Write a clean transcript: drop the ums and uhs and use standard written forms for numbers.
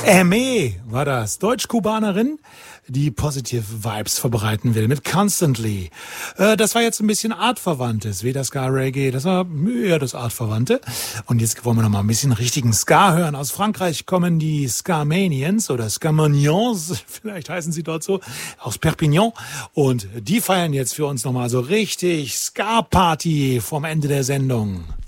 Aimee war das, Deutsch-Kubanerin, die positive Vibes verbreiten will mit Constantly. Das war jetzt ein bisschen artverwandtes, wie das Ska-Reggae, das war eher das Artverwandte. Und jetzt wollen wir noch mal ein bisschen richtigen Ska hören. Aus Frankreich kommen die Ska-Manians oder Ska-Manians, vielleicht heißen sie dort so, aus Perpignan. Und die feiern jetzt für uns noch mal so richtig Ska-Party vom Ende der Sendung.